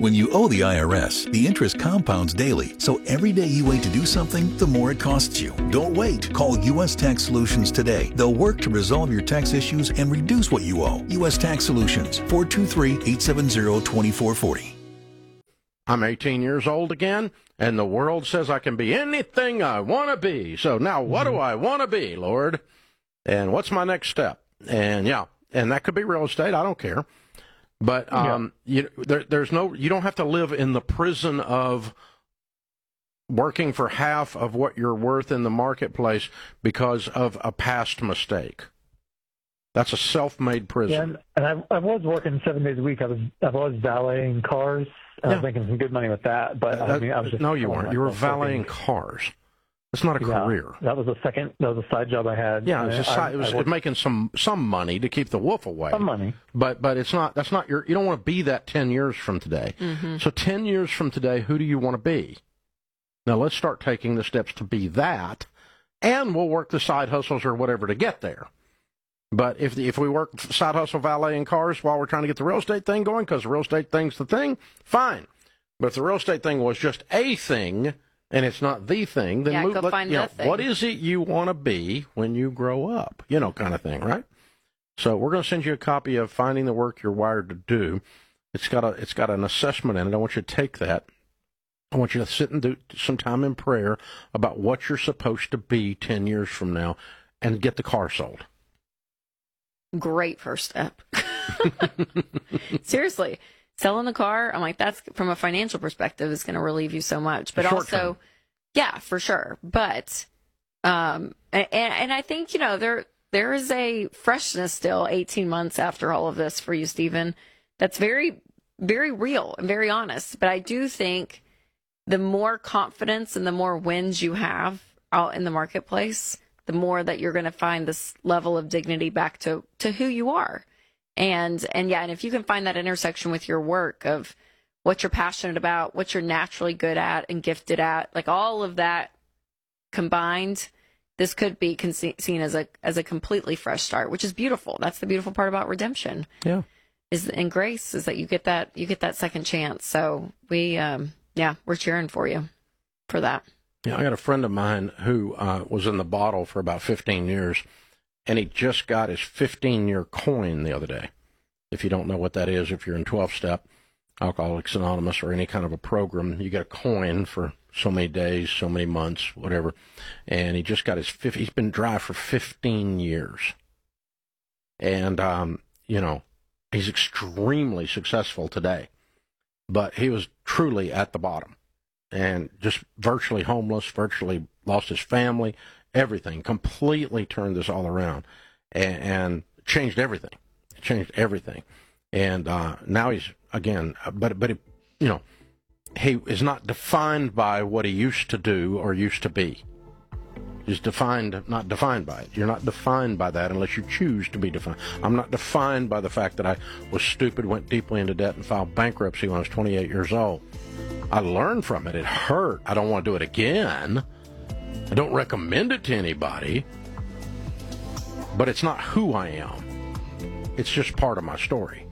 When you owe the IRS, the interest compounds daily, so every day you wait to do something, the more it costs you. Don't wait. Call U.S. Tax Solutions today. They'll work to resolve your tax issues and reduce what you owe. U.S. Tax Solutions, 423-870-2440. I'm 18 years old again, and the world says I can be anything I want to be. So now what do I want to be, Lord? And what's my next step? And and that could be real estate. I don't care. But there's no, you don't have to live in the prison of working for half of what you're worth in the marketplace because of a past mistake. That's a self-made prison. Yeah, and I was working 7 days a week. I was valeting cars. I was making some good money with that. But I was just, no, you weren't. You were valeting cars. It's not a career. That was a side job I had. Yeah, it was making some money to keep the wolf away. Some money. But that's not you don't want to be that 10 years from today. Mm-hmm. So 10 years from today, who do you want to be? Now let's start taking the steps to be that, and we'll work the side hustles or whatever to get there. But if we work side hustle valeting cars while we're trying to get the real estate thing going, because the real estate thing's the thing, fine. But if the real estate thing was just a thing, and it's not the thing, then go find the thing. What is it you want to be when you grow up? Kind of thing, right? So we're going to send you a copy of Finding the Work You're Wired to Do. It's got an assessment in it. I want you to take that. I want you to sit and do some time in prayer about what you're supposed to be 10 years from now and get the car sold. Great first step. Seriously. Selling the car, I'm like, that's from a financial perspective is going to relieve you so much. But also, yeah, for sure. But, and I think, there is a freshness still 18 months after all of this for you, Stephen, that's very, very real and very honest. But I do think the more confidence and the more wins you have out in the marketplace, the more that you're going to find this level of dignity back to who you are. And if you can find that intersection with your work of what you're passionate about, what you're naturally good at and gifted at, like all of that combined, this could be seen as a completely fresh start, which is beautiful. That's the beautiful part about redemption. Yeah. And grace is that you get that second chance. So we're cheering for you for that. Yeah, I got a friend of mine who was in the bottle for about 15 years. And he just got his 15-year coin the other day. If you don't know what that is, if you're in 12-step, Alcoholics Anonymous, or any kind of a program, you get a coin for so many days, so many months, whatever. And he just got he's been dry for 15 years. And, he's extremely successful today. But he was truly at the bottom and just virtually homeless, virtually lost his family. Everything, completely turned this all around and changed everything. And now he's, again, but he is not defined by what he used to do or used to be. He's not defined by it. You're not defined by that unless you choose to be defined. I'm not defined by the fact that I was stupid, went deeply into debt, and filed bankruptcy when I was 28 years old. I learned from it. It hurt. I don't want to do it again. I don't recommend it to anybody, but it's not who I am. It's just part of my story.